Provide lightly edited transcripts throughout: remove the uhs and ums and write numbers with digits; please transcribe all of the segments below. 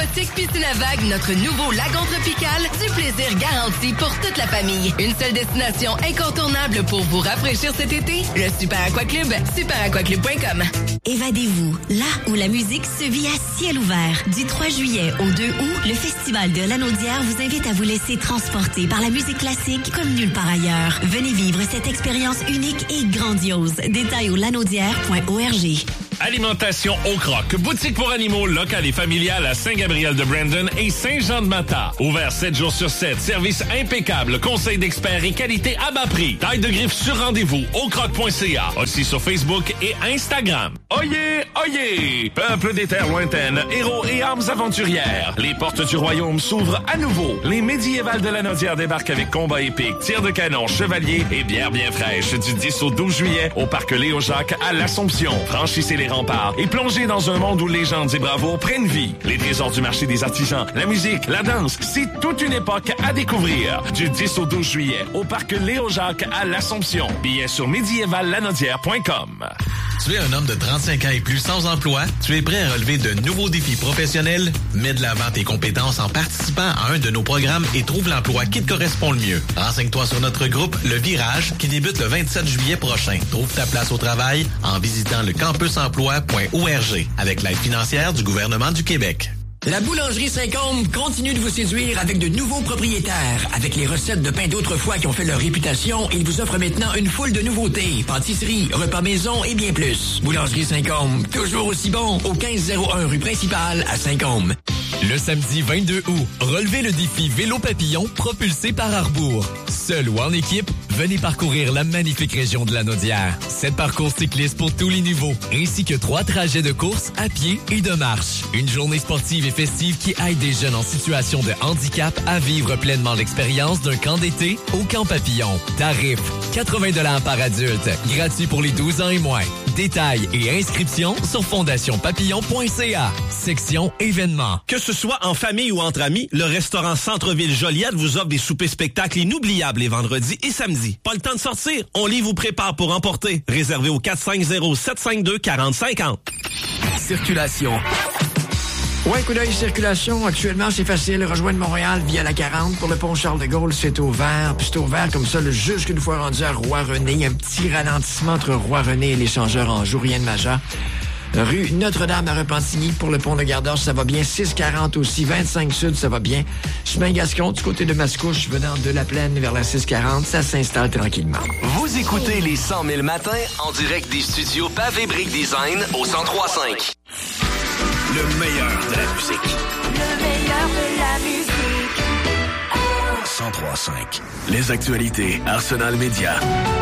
Aquatique Piscine à Vagues, notre nouveau lagon tropical, du plaisir garanti pour toute la famille. Une seule destination incontournable pour vous rafraîchir cet été, le Super Aqua Club, superaquaclub.com. Évadez-vous, là où la musique se vit à ciel ouvert. Du 3 juillet au 2 août, le Festival de Lanaudière vous invite à vous laisser transporter par la musique classique comme nulle part ailleurs. Venez vivre cette expérience unique et grandiose. Détails au lanaudière.org. Alimentation au croc. Boutique pour animaux locale et familiale à Saint-Gabriel-de-Brandon et Saint-Jean-de-Mata. Ouvert 7 jours sur 7. Service impeccable. Conseil d'experts et qualité à bas prix. Taille de griffe sur rendez-vous au croc.ca. Aussi sur Facebook et Instagram. Oyez, oyez! Peuple des terres lointaines, héros et armes aventurières. Les portes du royaume s'ouvrent à nouveau. Les médiévales de Lanaudière débarquent avec combats épiques, tirs de canon, chevaliers et bières bien fraîches du 10 au 12 juillet au parc Léo-Jacques à l'Assomption. Franchissez les remparts et plongez dans un monde où légendes et bravoures prennent vie. Les trésors du marché des artisans, la musique, la danse, c'est toute une époque à découvrir. Du 10 au 12 juillet au parc Léo-Jacques à l'Assomption. Billets sur médiévallanaudière.com. Tu es un homme de 35 ans et plus sans emploi? Tu es prêt à relever de nouveaux défis professionnels? Mets de l'avant tes compétences en participant à un de nos programmes et trouve l'emploi qui te correspond le mieux. Renseigne-toi sur notre groupe Le Virage qui débute le 27 juillet prochain. Trouve ta place au travail en visitant le campusemploi.org avec l'aide financière du gouvernement du Québec. La boulangerie Saint-Côme continue de vous séduire avec de nouveaux propriétaires. Avec les recettes de pain d'autrefois qui ont fait leur réputation, ils vous offrent maintenant une foule de nouveautés. Pâtisserie, repas maison et bien plus. Boulangerie Saint-Côme, toujours aussi bon, au 1501 rue principale à Saint-Côme. Le samedi 22 août, relevez le défi Vélo Papillon propulsé par Arbour. Seul ou en équipe, venez parcourir la magnifique région de Lanaudière. 7 parcours cyclistes pour tous les niveaux, ainsi que 3 trajets de course à pied et de marche. Une journée sportive et festive qui aide des jeunes en situation de handicap à vivre pleinement l'expérience d'un camp d'été au Camp Papillon. Tarif 80$ par adulte, gratuit pour les 12 ans et moins. Détails et inscriptions sur fondationpapillon.ca. Section événements. Que ce soit en famille ou entre amis, le restaurant Centre-Ville Joliette vous offre des soupers spectacles inoubliables les vendredis et samedis. Pas le temps de sortir? On vous prépare pour emporter. Réservé au 450-752-4050. Circulation. Ouais, coup d'œil circulation. Actuellement, c'est facile. Rejoindre Montréal via la 40. Pour le pont Charles-de-Gaulle, c'est ouvert. Puis c'est ouvert comme ça, jusqu'une fois rendu à Roi-René. Il y a un petit ralentissement entre Roi-René et l'échangeur en jour, rien de majeur. Rue Notre-Dame à Repentigny pour le pont de Gardeur, ça va bien. 640 aussi. 25 Sud, ça va bien. Chemin Gascon, du côté de Mascouche, venant de la Plaine vers la 640, ça s'installe tranquillement. Vous écoutez les 100 000 matins en direct des studios Pavé Brick Design au 103.5. Le meilleur de la musique. Le meilleur de la musique. 103.5. Les actualités Arsenal Média.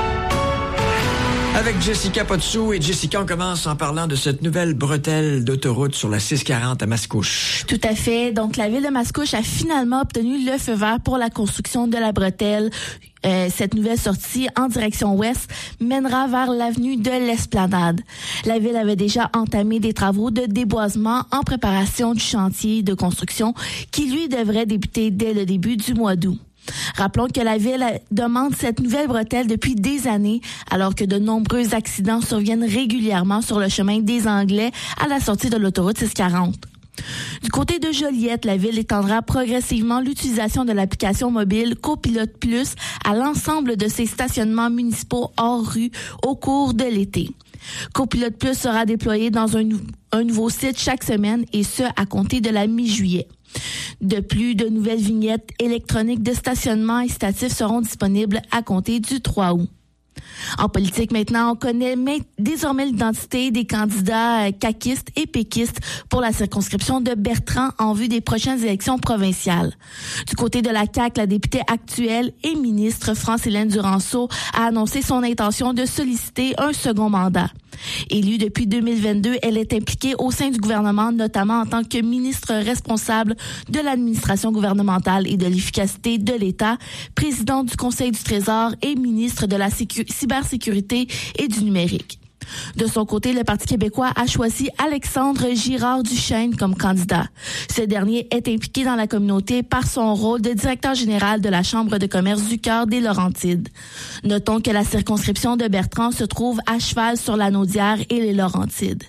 Avec Jessica Potsou. Et Jessica, on commence en parlant de cette nouvelle bretelle d'autoroute sur la 640 à Mascouche. Tout à fait. Donc, la ville de Mascouche a finalement obtenu le feu vert pour la construction de la bretelle. Cette nouvelle sortie en direction ouest mènera vers l'avenue de l'Esplanade. La ville avait déjà entamé des travaux de déboisement en préparation du chantier de construction qui, lui, devrait débuter dès le début du mois d'août. Rappelons que la ville demande cette nouvelle bretelle depuis des années, alors que de nombreux accidents surviennent régulièrement sur le chemin des Anglais à la sortie de l'autoroute 640. Du côté de Joliette, la ville étendra progressivement l'utilisation de l'application mobile Copilote Plus à l'ensemble de ses stationnements municipaux hors rue au cours de l'été. Copilote Plus sera déployé dans un nouveau site chaque semaine et ce, à compter de la mi-juillet. De plus, de nouvelles vignettes électroniques de stationnement incitatif seront disponibles à compter du 3 août. En politique, maintenant, on connaît désormais l'identité des candidats caquistes et péquistes pour la circonscription de Bertrand en vue des prochaines élections provinciales. Du côté de la CAQ, la députée actuelle et ministre France-Hélène Duranceau a annoncé son intention de solliciter un second mandat. Élue depuis 2022, elle est impliquée au sein du gouvernement, notamment en tant que ministre responsable de l'administration gouvernementale et de l'efficacité de l'État, présidente du Conseil du Trésor et ministre de la cybersécurité et du numérique. De son côté, le Parti québécois a choisi Alexandre Girard-Duchesne comme candidat. Ce dernier est impliqué dans la communauté par son rôle de directeur général de la Chambre de commerce du Cœur des Laurentides. Notons que la circonscription de Bertrand se trouve à cheval sur la Naudière et les Laurentides.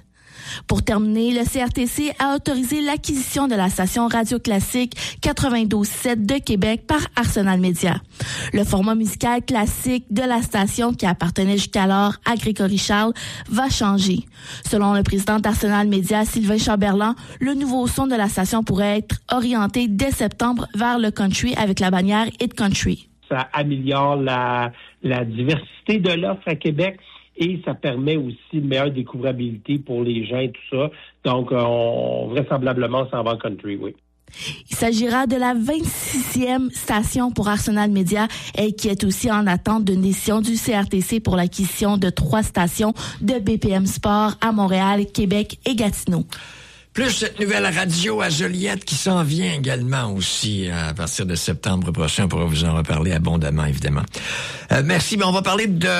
Pour terminer, le CRTC a autorisé l'acquisition de la station Radio Classique 92.7 de Québec par Arsenal Média. Le format musical classique de la station qui appartenait jusqu'alors à Grégory Charles va changer. Selon le président d'Arsenal Média, Sylvain Chamberlain, le nouveau son de la station pourrait être orienté dès septembre vers le country avec la bannière Hit Country. Ça améliore la diversité de l'offre à Québec et ça permet aussi une meilleure découvrabilité pour les gens et tout ça. Donc, vraisemblablement, ça va en country, oui. Il s'agira de la 26e station pour Arsenal Média et qui est aussi en attente d'une décision du CRTC pour l'acquisition de 3 stations de BPM Sport à Montréal, Québec et Gatineau. Plus cette nouvelle radio à Joliette qui s'en vient également aussi à partir de septembre prochain. On pourra vous en reparler abondamment, évidemment. Merci, mais on va parler de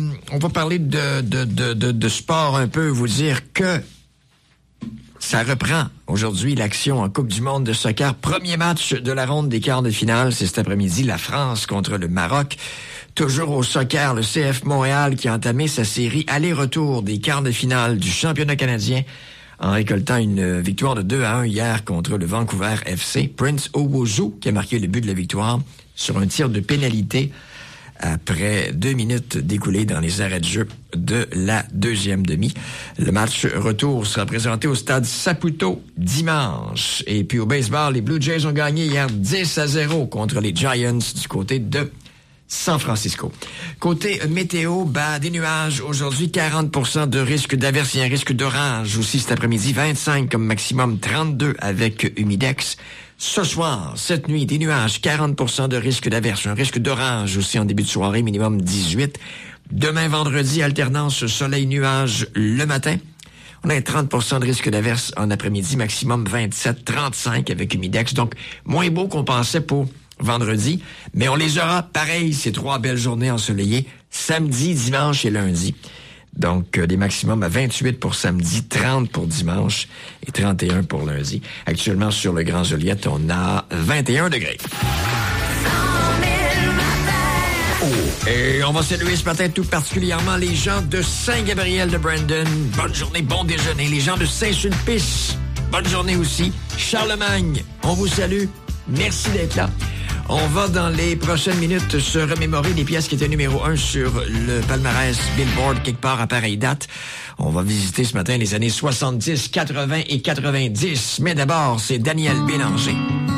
sport un peu, vous dire que ça reprend aujourd'hui l'action en Coupe du monde de soccer. Premier match de la ronde des quarts de finale, c'est cet après-midi, la France contre le Maroc. Toujours au soccer, le CF Montréal qui a entamé sa série aller-retour des quarts de finale du championnat canadien en récoltant une victoire de 2-1 hier contre le Vancouver FC. Prince Owusu qui a marqué le but de la victoire sur un tir de pénalité après 2 minutes découlées dans les arrêts de jeu de la deuxième demi. Le match retour sera présenté au stade Saputo dimanche. Et puis au baseball, les Blue Jays ont gagné hier 10-0 contre les Giants du côté de San Francisco. Côté météo, des nuages aujourd'hui, 40% de risque d'averse et un risque d'orage aussi cet après-midi, 25 comme maximum, 32 avec humidex. Ce soir, cette nuit, des nuages, 40% de risque d'averse, un risque d'orage aussi en début de soirée, minimum 18. Demain, vendredi, alternance soleil-nuage le matin. On a 30% de risque d'averse en après-midi, maximum 27, 35 avec humidex. Donc, moins beau qu'on pensait pour vendredi, mais on les aura pareil, ces 3 belles journées ensoleillées, samedi, dimanche et lundi. Donc, des maximums à 28 pour samedi, 30 pour dimanche et 31 pour lundi. Actuellement, sur le Grand Joliette, on a 21 degrés. Et on va saluer ce matin tout particulièrement les gens de Saint-Gabriel de Brandon. Bonne journée, bon déjeuner. Les gens de Saint-Sulpice, bonne journée aussi. Charlemagne, on vous salue. Merci d'être là. On va, dans les prochaines minutes, se remémorer des pièces qui étaient numéro 1 sur le palmarès Billboard quelque part à pareille date. On va visiter ce matin les années 70, 80 et 90. Mais d'abord, c'est Daniel Bélanger.